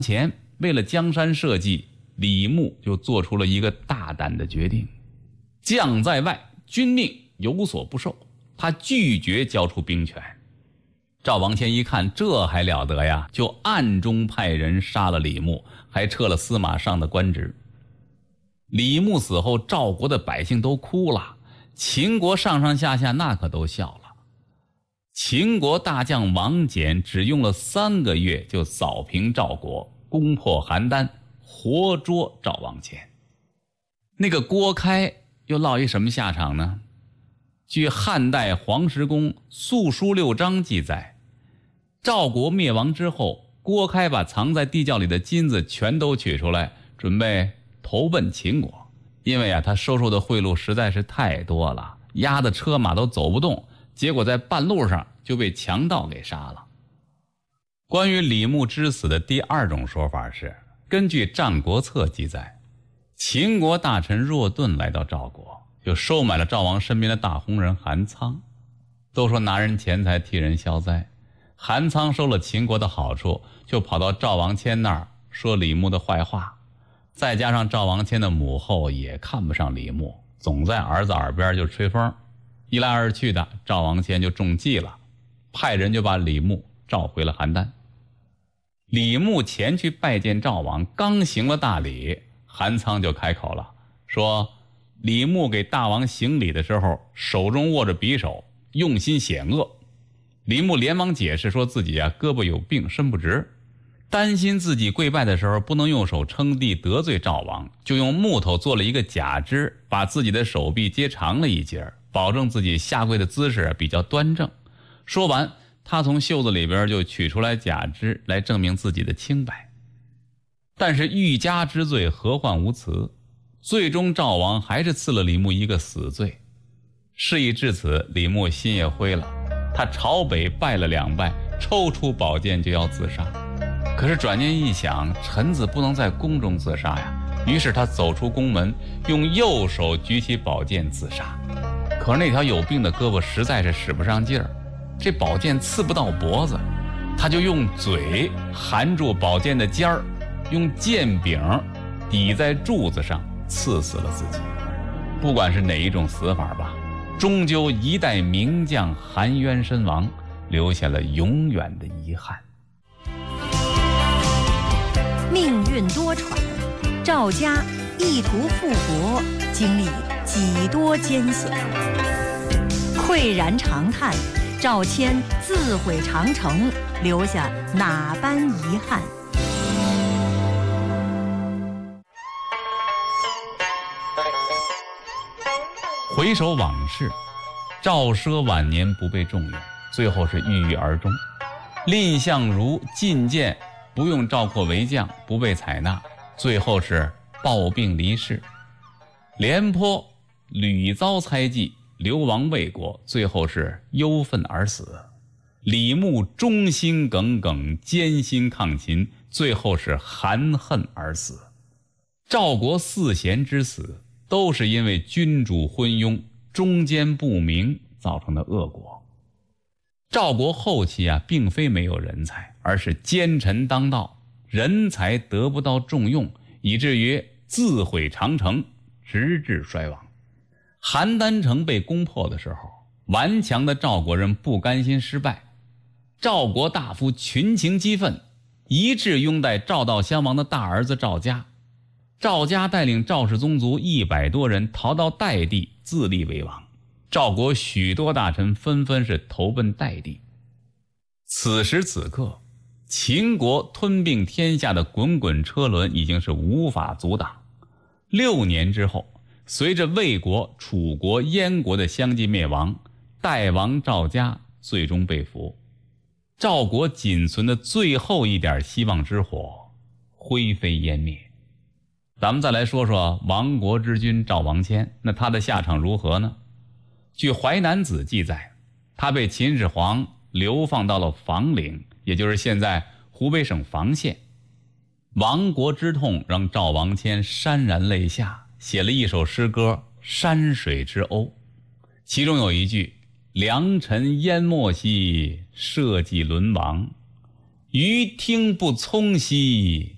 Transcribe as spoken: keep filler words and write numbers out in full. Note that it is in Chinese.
前为了江山社稷，李牧就做出了一个大胆的决定：将在外，军命有所不受。他拒绝交出兵权。赵王谦一看这还了得呀，就暗中派人杀了李牧，还撤了司马尚的官职。李牧死后，赵国的百姓都哭了，秦国上上下下那可都笑了。秦国大将王翦只用了三个月就扫平赵国，攻破邯郸，活捉赵王谦。那个郭开又落一什么下场呢？据汉代黄石公《素书六章》记载，赵国灭亡之后，郭开把藏在地窖里的金子全都取出来，准备投奔秦国。因为啊，他收受的贿赂实在是太多了，压得车马都走不动，结果在半路上就被强盗给杀了。关于李牧之死的第二种说法是，根据《战国策》记载，秦国大臣若盾来到赵国，就收买了赵王身边的大红人韩仓。都说拿人钱财替人消灾，韩仓收了秦国的好处，就跑到赵王谦那儿说李牧的坏话。再加上赵王谦的母后也看不上李牧，总在儿子耳边就吹风，一来二去的，赵王谦就中计了，派人就把李牧召回了邯郸。李牧前去拜见赵王，刚行了大礼，韩仓就开口了，说李牧给大王行礼的时候手中握着匕首，用心险恶。李牧连忙解释说自己啊胳膊有病，身不直，担心自己跪拜的时候不能用手撑地得罪赵王，就用木头做了一个假肢，把自己的手臂接长了一截，保证自己下跪的姿势比较端正。说完，他从袖子里边就取出来假肢来证明自己的清白。但是欲加之罪，何患无辞？最终赵王还是赐了李牧一个死罪。事已至此，李牧心也灰了，他朝北拜了两拜，抽出宝剑就要自杀。可是转念一想，臣子不能在宫中自杀呀，于是他走出宫门，用右手举起宝剑自杀。可是那条有病的胳膊实在是使不上劲儿，这宝剑刺不到脖子，他就用嘴含住宝剑的尖儿，用剑柄抵在柱子上，刺死了自己。不管是哪一种死法吧，终究一代名将含冤身亡，留下了永远的遗憾。 命运多舛，赵家意图复国，经历几多艰险。喟然长叹，赵谦自毁长城，留下哪般遗憾？ 回首往事，赵奢晚年不被重用，最后是郁郁而终。蔺相如进谏不用赵括为将，不被采纳，最后是暴病离世。廉颇屡遭猜忌，流亡魏国，最后是忧愤而死。李牧忠心耿耿，艰辛抗秦，最后是含恨而死。赵国四贤之死，都是因为君主昏庸，忠奸不明造成的恶果。赵国后期啊，并非没有人才，而是奸臣当道，人才得不到重用，以至于自毁长城，直至衰亡。邯郸城被攻破的时候，顽强的赵国人不甘心失败，赵国大夫群情激愤，一致拥戴赵悼襄王的大儿子赵嘉。赵嘉带领赵氏宗族一百多人逃到代地，自立为王。赵国许多大臣纷纷是投奔代地。此时此刻，秦国吞并天下的滚滚车轮已经是无法阻挡。六年之后，随着魏国、楚国、燕国的相继灭亡，代王赵嘉最终被俘。赵国仅存的最后一点希望之火灰飞烟灭。咱们再来说说亡国之君赵王谦，那他的下场如何呢？据《淮南子》记载，他被秦始皇流放到了房陵，也就是现在湖北省房县。亡国之痛让赵王谦潸然泪下，写了一首诗歌《山水之鸥》，其中有一句：良辰淹没兮，社稷沦亡；余听不聪兮，